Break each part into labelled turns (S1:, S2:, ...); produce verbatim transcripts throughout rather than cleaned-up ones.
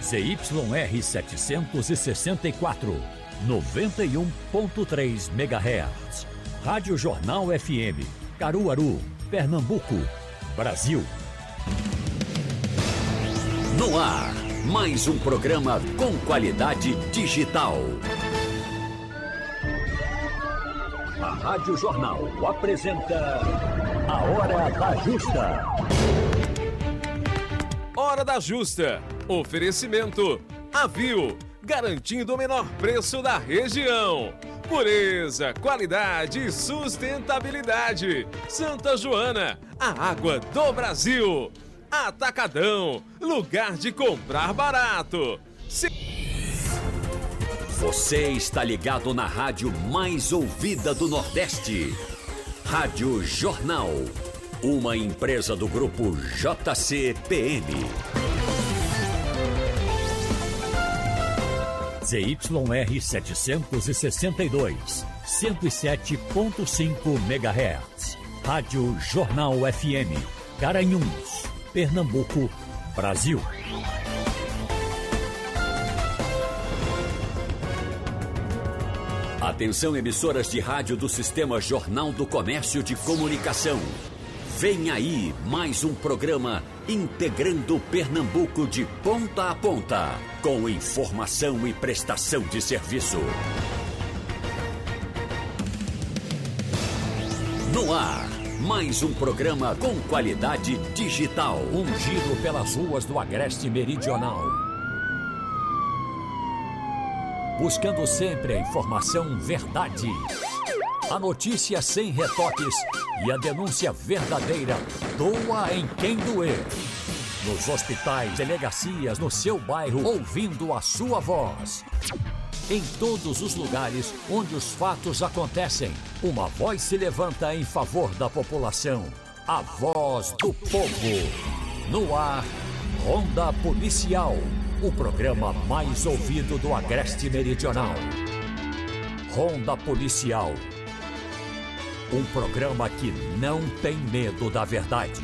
S1: Z Y R setecentos e sessenta e quatro, noventa e um ponto três megahertz. Rádio Jornal F M, Caruaru, Pernambuco, Brasil. No ar, mais um programa com qualidade digital. A Rádio Jornal apresenta A Hora da Justa.
S2: Hora da Justa. Oferecimento Avio, garantindo o menor preço da região. Pureza, qualidade e sustentabilidade. Santa Joana, a água do Brasil. Atacadão, lugar de comprar barato. Se...
S1: Você está ligado na rádio mais ouvida do Nordeste. Rádio Jornal, uma empresa do grupo J C P M. Z Y R setecentos e sessenta e dois, cento e sete ponto cinco megahertz. Rádio Jornal F M, Garanhuns, Pernambuco, Brasil. Atenção, emissoras de rádio do Sistema Jornal do Comércio de Comunicação. Vem aí mais um programa integrando Pernambuco de ponta a ponta, com informação e prestação de serviço. No ar, mais um programa com qualidade digital. Um giro pelas ruas do Agreste Meridional. Buscando sempre a informação verdade. A notícia sem retoques e a denúncia verdadeira, doa em quem doer. Nos hospitais, delegacias, no seu bairro, ouvindo a sua voz. Em todos os lugares onde os fatos acontecem, uma voz se levanta em favor da população. A voz do povo. No ar, Ronda Policial, o programa mais ouvido do Agreste Meridional. Ronda Policial. Um programa que não tem medo da verdade.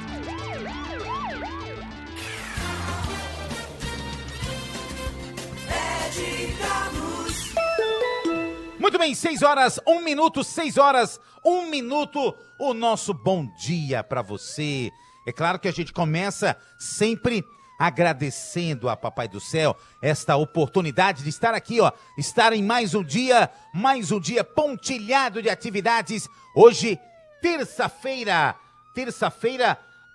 S3: Muito bem, seis horas, um minuto, seis horas, um minuto, o nosso bom dia para você. É claro que a gente começa sempre agradecendo a Papai do Céu esta oportunidade de estar aqui, ó, estar em mais um dia, mais um dia pontilhado de atividades. Hoje, terça-feira, terça-feira,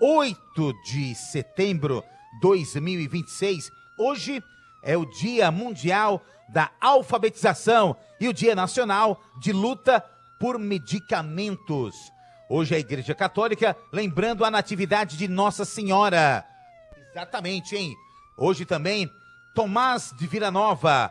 S3: oito de setembro de dois mil e vinte e seis. Hoje é o Dia Mundial da Alfabetização e o Dia Nacional de Luta por Medicamentos. Hoje a Igreja Católica lembrando a natividade de Nossa Senhora. Exatamente, hein? Hoje também, Tomás de Vila Nova,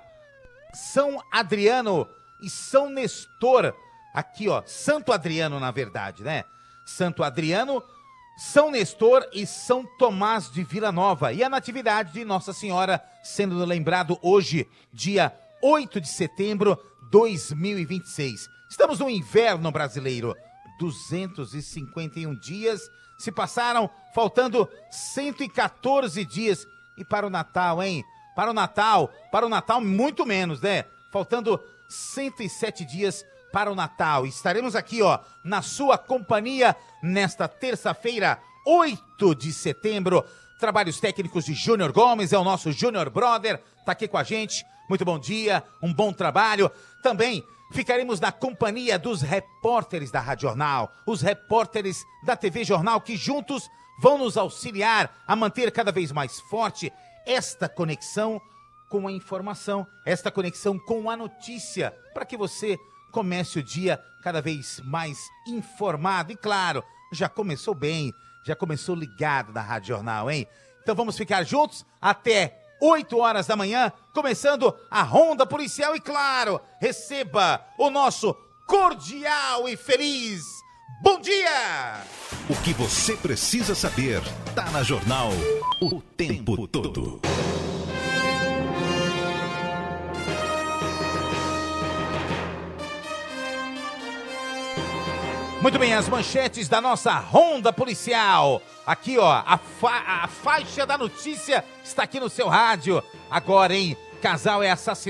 S3: São Adriano e São Nestor. Aqui, ó, Santo Adriano, na verdade, né? Santo Adriano, São Nestor e São Tomás de Vila Nova. E a natividade de Nossa Senhora sendo lembrado hoje, dia oito de setembro de dois mil e vinte e seis. Estamos no inverno brasileiro. duzentos e cinquenta e um dias se passaram, faltando cento e quatorze dias. E para o Natal, hein? Para o Natal, para o Natal muito menos, né? Faltando cento e sete dias para o Natal. Estaremos aqui, ó, na sua companhia nesta terça-feira, oito de setembro. Trabalhos técnicos de Júnior Gomes, é o nosso Júnior Brother, tá aqui com a gente. Muito bom dia, um bom trabalho. Também ficaremos na companhia dos repórteres da Rádio Jornal, os repórteres da T V Jornal, que juntos vão nos auxiliar a manter cada vez mais forte esta conexão com a informação, esta conexão com a notícia, para que você comece o dia cada vez mais informado. E claro, já começou bem, já começou ligado na Rádio Jornal, hein? Então vamos ficar juntos até oito horas da manhã, começando a Ronda Policial. E claro, receba o nosso cordial e feliz bom dia!
S4: O que você precisa saber tá na Jornal o tempo todo.
S3: Muito bem, as manchetes da nossa ronda policial. Aqui, ó, a, fa a faixa da notícia está aqui no seu rádio. Agora, hein? Casal é assassinado.